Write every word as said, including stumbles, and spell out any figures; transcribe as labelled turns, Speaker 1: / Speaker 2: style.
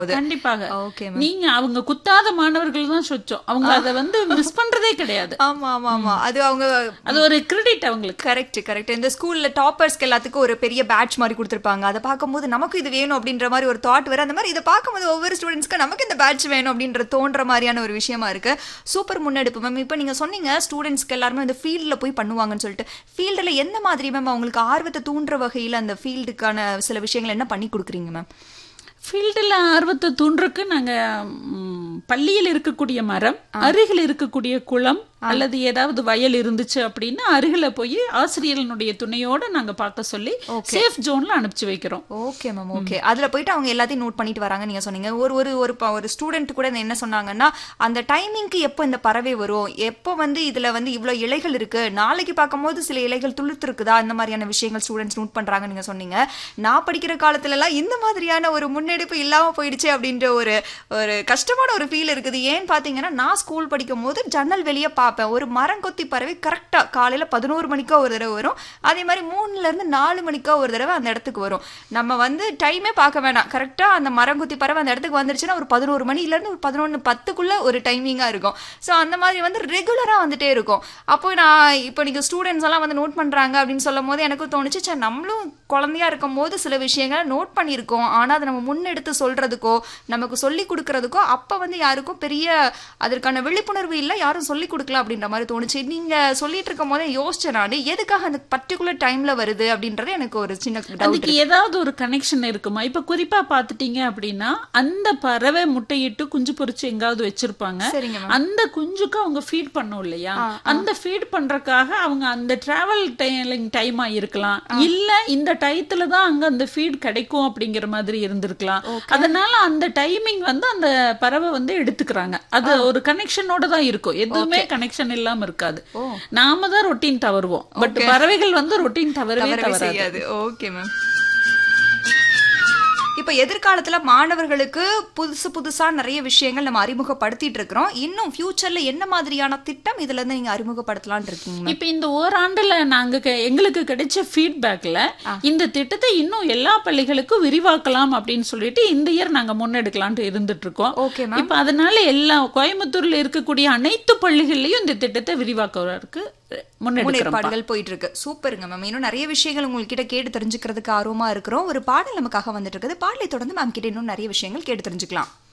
Speaker 1: கண்டிப்பாக.
Speaker 2: ஓகே
Speaker 1: நீங்க அவங்க குத்தாத மாணவர்கள் தான் சொச்சோம். அவங்க அதை வந்து மிஸ் பண்றதே கிடையாது.
Speaker 2: ஆமா ஆமா ஆமா அது அவங்க
Speaker 1: அது ஒரு கிரெடிட் அவங்களுக்கு.
Speaker 2: Correct correct. இந்த ஸ்கூல்ல டாப்பர்ஸ்க்கு எல்லாத்துக்கும் ஒரு பெரிய பேட்ச் மாதிரி கொடுத்துருப்பாங்க. அதை பார்க்கும்போது நமக்கு இது வேணும் அப்படின்ற மாதிரி ஒரு தாட் வர, அந்த மாதிரி இதை பார்க்கும்போது ஒவ்வொரு ஸ்டூடெண்ட்ஸ்க்கு நமக்கு இந்த பேட்ச் வேணும் அப்படின்ற தோன்ற மாதிரியான ஒரு விஷயமா இருக்கு. சூப்பர் முன்னெடுப்பு மேம். இப்போ நீங்க சொன்னீங்க ஸ்டூடெண்ட்ஸ்க்கு எல்லாருமே இந்த ஃபீல்டில் போய் பண்ணுவாங்கன்னு சொல்லிட்டு, ஃபீல்டில் எந்த மாதிரி மேம் அவங்களுக்கு ஆர்வத்தை தூண்டுற வகையில் அந்த ஃபீல்டுக்கான சில விஷயங்கள் என்ன பண்ணி கொடுக்குறீங்க மேம்?
Speaker 1: ஃபீல்டில் ஆர்வத்தை தூண்டுறதுக்கு நாங்கள் பள்ளியில் இருக்கக்கூடிய மரம், அருகில் இருக்கக்கூடிய குளம் அல்லது ஏதாவது வயல் இருந்துச்சு அப்படின்னா அருகில போய் ஆசிரியர்களுடைய துணையோட நாங்க பார்க்க சொல்லி சேஃப் ஜோன்ல அனுப்பிச்சு வைக்கிறோம்.
Speaker 2: Okay ma'am okay. அதுல போயிட்டு அவங்க எல்லாத்தையும் நோட் பண்ணிட்டு வராங்க. நீங்க சொன்னீங்க ஒரு ஒரு ஒரு ஒரு ஸ்டூடெண்ட் கூட என்ன சொன்னாங்கன்னா, அந்த டைமிங்க்கு எப்போ இந்த பறவை வரும், எப்போ வந்து இதுல வந்து இவ்வளவு இலைகள் இருக்கு, நாளைக்கு பார்க்கும்போது சில இலைகள் துளுத்து இருக்குதா, இந்த மாதிரியான விஷயங்கள் ஸ்டூடெண்ட்ஸ் நோட் பண்றாங்க. நீங்க சொன்னீங்க நான் படிக்கிற காலத்துல எல்லாம் இந்த மாதிரியான ஒரு முன்னெடுப்பு இல்லாம போயிடுச்சு அப்படின்ற ஒரு ஒரு கஷ்டமான ஒரு ஃபீல் இருக்குது. ஏன்னு பாத்தீங்கன்னா நான் ஸ்கூல் படிக்கும் போது ஜன்னல் வெளியே ஒரு மரங்கொத்தி பறவை கரெக்டா காலையில பதினோரு மணிக்கா ஒரு தடவை வரும். அதே மாதிரி மூணுல இருந்து நாலு மணிக்கா ஒரு தடவை அந்த இடத்துக்கு வரும். நம்ம வந்து டைமே பார்க்க வேணாம், கரெக்டா அந்த மரங்கொத்தி பறவை அந்த இடத்துக்கு வந்துருச்சுன்னா ஒரு பதினோரு மணில இருந்து ஒரு பதினொன்னு பத்துக்குள்ள ஒரு டைமிங்கா இருக்கும். ஸோ அந்த மாதிரி வந்து ரெகுலரா வந்துட்டே இருக்கும். அப்போ நான் இப்போ நீங்க ஸ்டூடெண்ட்ஸ் எல்லாம் வந்து நோட் பண்றாங்க அப்படின்னு சொல்லும் போது எனக்கு தோணுச்சு, சார் நம்மளும் குழந்தையா இருக்கும் போது சில விஷயங்களை நோட் பண்ணியிருக்கோம், ஆனா அதை நம்ம முன்னெடுத்து சொல்றதுக்கோ நமக்கு சொல்லி கொடுக்கறதுக்கோ அப்ப வந்து யாருக்கும் பெரிய அதற்கான விழிப்புணர்வு இல்லை, யாரும் சொல்லி கொடுக்கல அப்படின்ற மாதிரி தோணுச்சு. நீங்க சொல்லிட்டு இருக்கும் போதே யோசிச்சேன் நான், எதுக்காக அந்த பர்டிகுலர் டைம்ல வருது அப்படின்றது எனக்கு ஒரு சின்ன டவுட்.
Speaker 1: அதுக்கு ஏதாவது ஒரு கனெக்ஷன் இருக்குமா? இப்ப குறிப்பா பாத்துட்டீங்க அப்படின்னா அந்த பறவை முட்டையிட்டு குஞ்சு பொறிச்சு எங்காவது வச்சிருப்பாங்க. அந்த குஞ்சுக்கு அவங்க ஃபீட் பண்ணும் இல்லையா, அந்த ஃபீட் பண்றதுக்காக அவங்க அந்த டிராவல் டைமா இருக்கலாம், இல்ல இந்த டயத்துல தான் அங்க அந்த ஃபீட் கிடைக்கும் அப்படிங்கிற மாதிரி இருந்திருக்கலாம். அதனால அந்த டைமிங் வந்து அந்த பறவை வந்து எடுத்துக்கிறாங்க. அது ஒரு கனெக்ஷனோட தான் இருக்கும், எதுவுமே கனெக்ஷன் இல்லாம இருக்காது. நாம தான் ரொட்டீன் தவறுவோம், பட் பறவைகள் வந்து ரொட்டீன் தவறவே தவறாது.
Speaker 2: Okay ma'am. இப்ப எதிர்காலத்துல மாணவர்களுக்கு புதுசு புதுசா நிறைய விஷயங்கள் நம்ம அறிமுகப்படுத்திட்டு இருக்கிறோம். இன்னும் ஃபியூச்சர்ல என்ன மாதிரியான திட்டம் இதுல இருந்து நீங்க அறிமுகப்படுத்தலாம்னு இருக்கீங்க?
Speaker 1: இப்ப இந்த ஓராண்டுல நாங்க எங்களுக்கு கிடைச்ச ஃபீட்பேக்ல இந்த திட்டத்தை இன்னும் எல்லா பள்ளிகளுக்கும் விரிவாக்கலாம் அப்படின்னு சொல்லிட்டு இந்த இயர் நாங்க முன்னெடுக்கலாம்னு இருந்துட்டு இருக்கோம்.
Speaker 2: Okay ma'am.
Speaker 1: இப்ப அதனால எல்லா கோயம்புத்தூர்ல இருக்கக்கூடிய அனைத்து பள்ளிகள்லயும் இந்த திட்டத்தை விரிவாக்குவதற்கு
Speaker 2: முன்னேற்பாடுகள் போயிட்டு இருக்கு. சூப்பருங்க மேம். இன்னும் நிறைய விஷயங்கள் உங்ககிட்ட கேட்டு தெரிஞ்சுக்கிறதுக்கு ஆர்வமா இருக்கிறோம். ஒரு பாடல் நமக்காக வந்துட்டு இருக்குது. பாடலை தொடர்ந்து மேம் கிட்ட இன்னும் நிறைய விஷயங்கள் கேட்டு தெரிஞ்சுக்கலாம்.